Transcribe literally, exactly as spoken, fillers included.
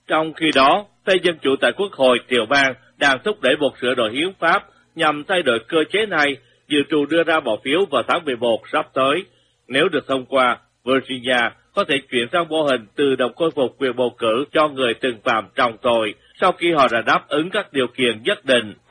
Trong khi đó, phe Dân chủ tại Quốc hội tiểu bang đang thúc đẩy một sửa đổi hiến pháp nhằm thay đổi cơ chế này, dự trù đưa ra bỏ phiếu vào tháng mười một sắp tới. Nếu được thông qua, Virginia có thể chuyển sang mô hình tự động khôi phục quyền bầu cử cho người từng phạm trọng tội sau khi họ đã đáp ứng các điều kiện nhất định.